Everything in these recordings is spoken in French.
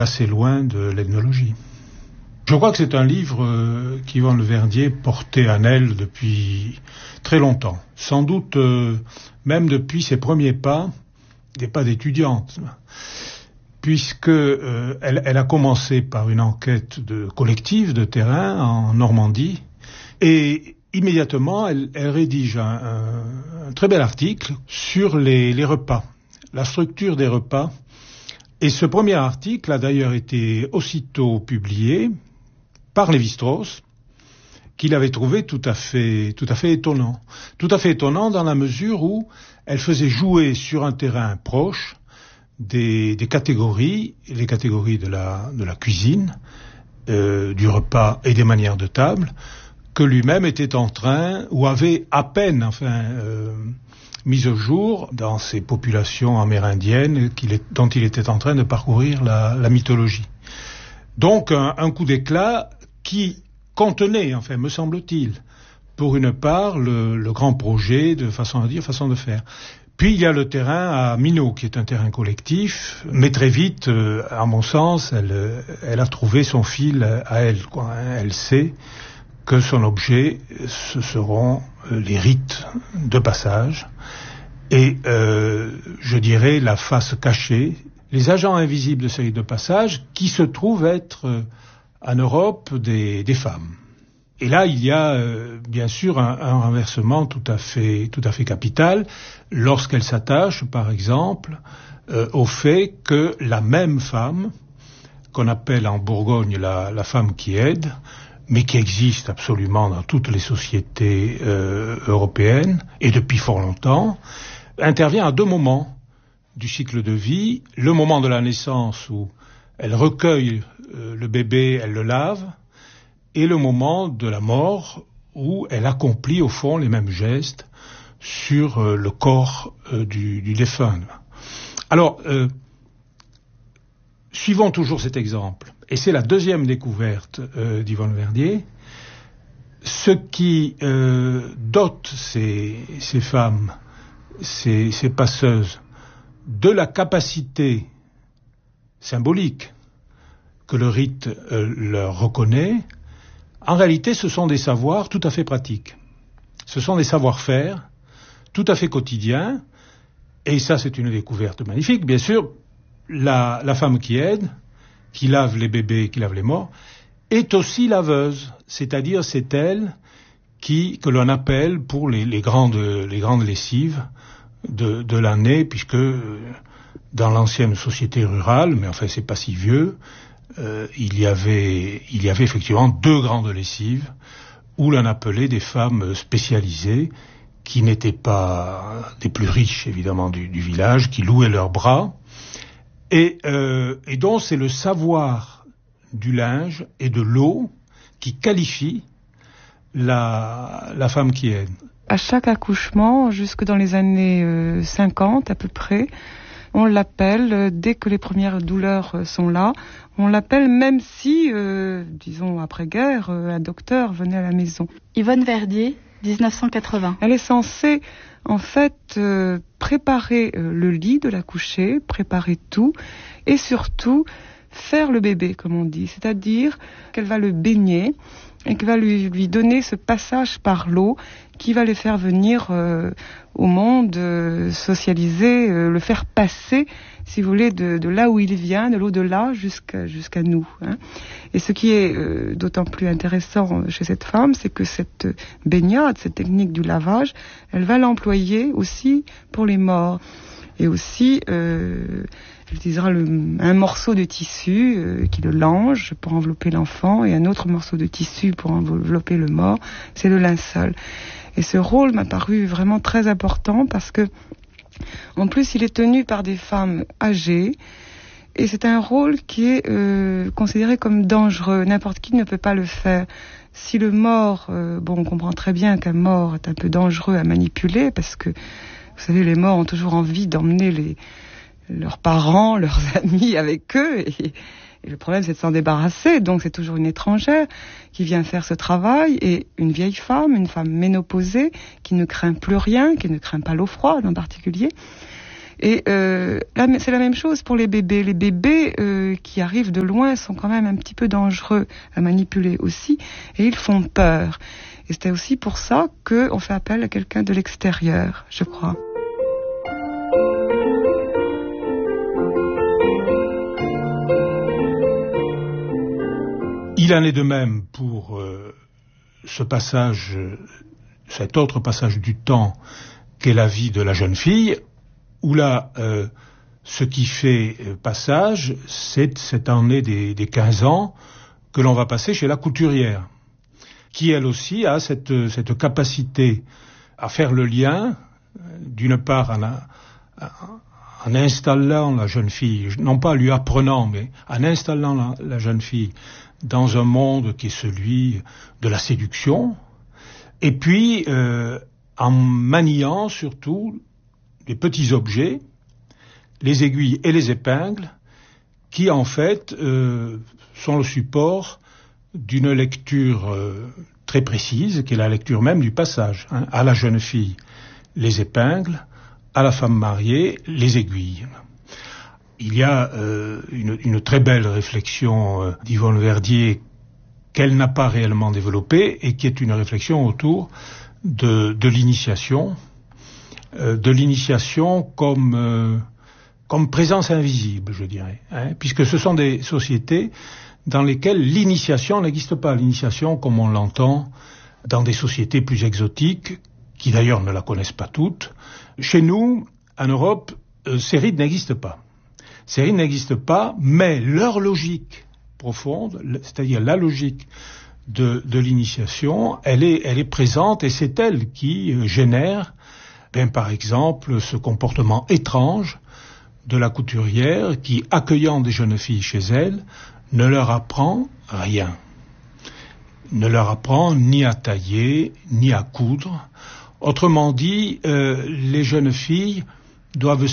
assez loin de l'ethnologie. Je crois que c'est un livre qu'Yvonne Le Verdier portait en elle depuis très longtemps. Sans doute même depuis ses premiers pas, des pas d'étudiante, puisque elle a commencé par une enquête collective de terrain en Normandie, et immédiatement elle rédige un très bel article sur les repas, la structure des repas. Et ce premier article a d'ailleurs été aussitôt publié par Lévi-Strauss, qu'il avait trouvé tout à fait étonnant. Tout à fait étonnant dans la mesure où elle faisait jouer sur un terrain proche des catégories, les catégories de la cuisine, du repas et des manières de table, que lui-même était en train, ou avait à peine, mise au jour dans ces populations amérindiennes dont il était en train de parcourir la mythologie. Donc un coup d'éclat qui contenait, me semble-t-il, pour une part le grand projet de façon de faire. Puis il y a le terrain à Minot, qui est un terrain collectif, mais très vite, à mon sens, elle a trouvé son fil à elle, quoi. Elle sait que son objet, ce seront les rites de passage, et je dirais la face cachée, les agents invisibles de ces rites de passage, qui se trouvent être en Europe des femmes. Et là, il y a bien sûr un renversement tout à fait capital lorsqu'elle s'attache, par exemple, au fait que la même femme, qu'on appelle en Bourgogne la femme qui aide, mais qui existe absolument dans toutes les sociétés européennes, et depuis fort longtemps, intervient à deux moments du cycle de vie. Le moment de la naissance où elle recueille le bébé, elle le lave, et le moment de la mort où elle accomplit au fond les mêmes gestes sur le corps du défunt. Alors, suivons toujours cet exemple, et c'est la deuxième découverte d'Yvonne Verdier. Ce qui dote ces femmes, ces passeuses, de la capacité symbolique que le rite leur reconnaît, en réalité, ce sont des savoirs tout à fait pratiques. Ce sont des savoir-faire tout à fait quotidiens, et ça, c'est une découverte magnifique. Bien sûr, la femme qui aide, qui lave les bébés, qui lave les morts, est aussi laveuse, c'est-à-dire c'est elle que l'on appelle pour les grandes lessives de l'année, puisque dans l'ancienne société rurale, mais enfin c'est pas si vieux, il y avait effectivement deux grandes lessives où l'on appelait des femmes spécialisées qui n'étaient pas des plus riches évidemment du village, qui louaient leurs bras, et donc c'est le savoir du linge et de l'eau qui qualifie la femme qui aide. À chaque accouchement, jusque dans les années 50 à peu près, on l'appelle, dès que les premières douleurs sont là, on l'appelle même si, disons après-guerre, un docteur venait à la maison. Yvonne Verdier, 1980. Elle est censée, en fait, préparer le lit de l'accouchée, préparer tout, et surtout faire le bébé, comme on dit. C'est-à-dire qu'elle va le baigner et qu'elle va lui donner ce passage par l'eau qui va les faire venir au monde, socialiser, le faire passer, si vous voulez, de là où il vient, de l'au-delà jusqu'à nous. Hein. Et ce qui est d'autant plus intéressant chez cette femme, c'est que cette baignade, cette technique du lavage, elle va l'employer aussi pour les morts. Et aussi, elle utilisera un morceau de tissu qui le lange pour envelopper l'enfant et un autre morceau de tissu pour envelopper le mort, c'est le linceul. Et ce rôle m'a paru vraiment très important parce que, en plus, il est tenu par des femmes âgées et c'est un rôle qui est considéré comme dangereux. N'importe qui ne peut pas le faire. Si le mort, on comprend très bien qu'un mort est un peu dangereux à manipuler parce que, vous savez, les morts ont toujours envie d'emmener leurs parents, leurs amis avec eux et le problème c'est de s'en débarrasser, donc c'est toujours une étrangère qui vient faire ce travail et une vieille femme, une femme ménopausée qui ne craint plus rien, qui ne craint pas l'eau froide en particulier. Et c'est la même chose pour les bébés. Les bébés qui arrivent de loin sont quand même un petit peu dangereux à manipuler aussi, et ils font peur. Et c'était aussi pour ça qu'on fait appel à quelqu'un de l'extérieur, je crois. Il en est de même pour ce passage, cet autre passage du temps qu'est la vie de la jeune fille, où là, ce qui fait passage, c'est cette année des 15 ans que l'on va passer chez la couturière, qui elle aussi a cette capacité à faire le lien, d'une part en installant la jeune fille, non pas lui apprenant, mais en installant la jeune fille dans un monde qui est celui de la séduction, et puis en maniant surtout des petits objets, les aiguilles et les épingles, qui en fait sont le support d'une lecture très précise, qui est la lecture même du passage, hein, à la jeune fille, les épingles, à la femme mariée, les aiguilles. Il y a une très belle réflexion d'Yvonne Verdier qu'elle n'a pas réellement développée et qui est une réflexion autour de l'initiation comme présence invisible, je dirais, hein, puisque ce sont des sociétés dans lesquelles l'initiation n'existe pas. L'initiation, comme on l'entend dans des sociétés plus exotiques, qui d'ailleurs ne la connaissent pas toutes. Chez nous, en Europe, ces rites n'existent pas. Ces rites n'existent pas, mais leur logique profonde, c'est-à-dire la logique de l'initiation, elle est présente, et c'est elle qui génère, par exemple, ce comportement étrange de la couturière qui, accueillant des jeunes filles chez elle, ne leur apprend rien. Ne leur apprend ni à tailler, ni à coudre. Autrement dit, les jeunes filles doivent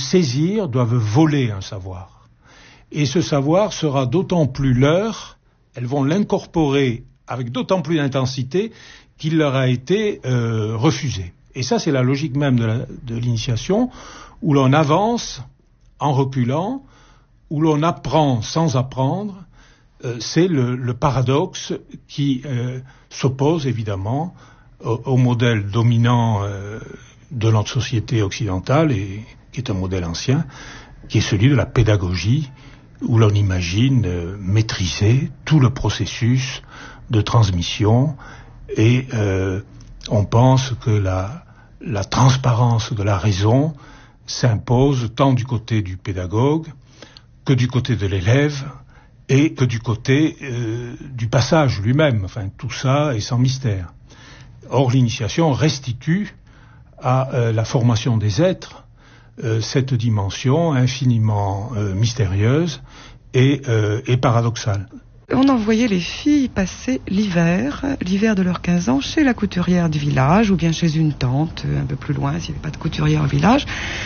voler un savoir. Et ce savoir sera d'autant plus leur, elles vont l'incorporer avec d'autant plus d'intensité qu'il leur a été refusé. Et ça, c'est la logique même de l'initiation, où l'on avance en reculant, où l'on apprend sans apprendre. C'est le paradoxe qui s'oppose évidemment au modèle dominant de notre société occidentale, et qui est un modèle ancien, qui est celui de la pédagogie, où l'on imagine maîtriser tout le processus de transmission, et on pense que la transparence de la raison s'impose tant du côté du pédagogue que du côté de l'élève, et que du côté du passage lui-même. Enfin, tout ça est sans mystère. Or, l'initiation restitue à la formation des êtres cette dimension infiniment mystérieuse et paradoxale. On envoyait les filles passer l'hiver de leurs 15 ans, chez la couturière du village, ou bien chez une tante, un peu plus loin, s'il n'y avait pas de couturière au village,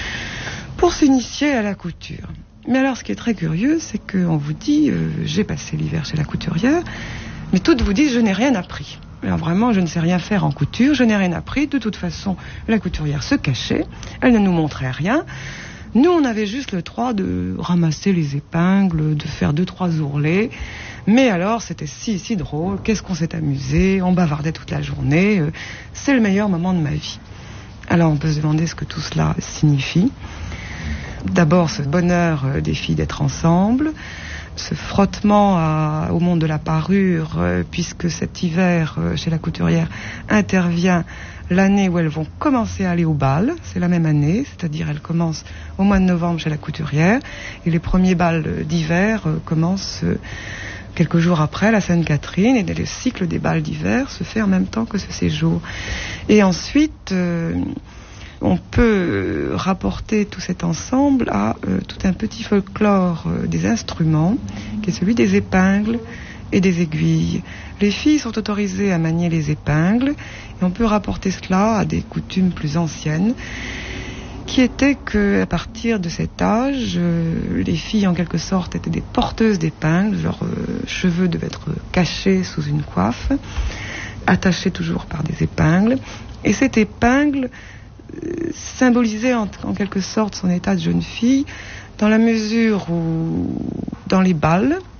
pour s'initier à la couture. Mais alors, ce qui est très curieux, c'est qu'on vous dit, j'ai passé l'hiver chez la couturière, mais toutes vous disent, je n'ai rien appris. Alors vraiment, je ne sais rien faire en couture, je n'ai rien appris. De toute façon, la couturière se cachait, elle ne nous montrait rien. Nous, on avait juste le droit de ramasser les épingles, de faire 2-3 ourlets. Mais alors, c'était si drôle, qu'est-ce qu'on s'est amusé, on bavardait toute la journée, c'est le meilleur moment de ma vie. Alors, on peut se demander ce que tout cela signifie. D'abord, ce bonheur des filles d'être ensemble, ce frottement au monde de la parure, puisque cet hiver, chez la couturière, intervient l'année où elles vont commencer à aller au bal. C'est la même année, c'est-à-dire elles commencent au mois de novembre chez la couturière, et les premiers bals d'hiver commencent quelques jours après, la Sainte-Catherine, et le cycle des bals d'hiver se fait en même temps que ce séjour. Et ensuite, on peut rapporter tout cet ensemble à tout un petit folklore des instruments, qui est celui des épingles et des aiguilles. Les filles sont autorisées à manier les épingles, et on peut rapporter cela à des coutumes plus anciennes, qui était qu'à partir de cet âge, les filles en quelque sorte étaient des porteuses d'épingles, leurs cheveux devaient être cachés sous une coiffe, attachés toujours par des épingles, et cette épingle symbolisait en quelque sorte son état de jeune fille, dans la mesure où, dans les bals,